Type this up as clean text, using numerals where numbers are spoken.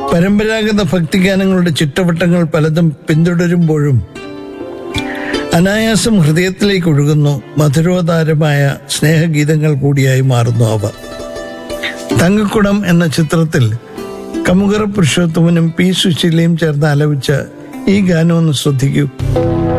പരമ്പരാഗത ഭക്തിഗാനങ്ങളുടെ ചുറ്റവട്ടങ്ങൾ പലതും പിന്തുടരുമ്പോഴും അനായാസം ഹൃദയത്തിലേക്ക് ഒഴുകുന്നു മധുരോദാരമായ സ്നേഹഗീതങ്ങൾ കൂടിയായി മാറുന്നു അവ. തങ്കക്കുടം എന്ന ചിത്രത്തിൽ കമുകറ പുരുഷോത്തമനും പി സുശീലയും ചേർന്ന് ആലപിച്ച ഈ ഗാനം ഒന്ന് ശ്രദ്ധിക്കൂ.